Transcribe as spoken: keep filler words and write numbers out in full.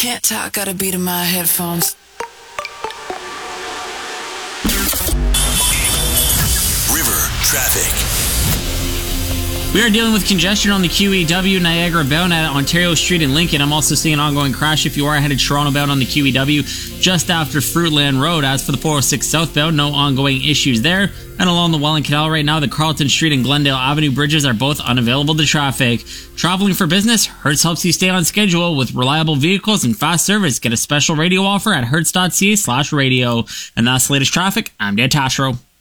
Can't talk, got a beat in my headphones. River traffic. We are dealing with congestion on the Q E W Niagara bound at Ontario Street in Lincoln. I'm also seeing an ongoing crash if you are headed Toronto bound on the Q E W just after Fruitland Road. As for the four oh six southbound, no ongoing issues there. And along the Welland Canal right now, the Carleton Street and Glendale Avenue bridges are both unavailable to traffic. Traveling for business, Hertz helps you stay on schedule with reliable vehicles and fast service. Get a special radio offer at hertz.ca slash radio. And that's the latest traffic. I'm Dan Tashro.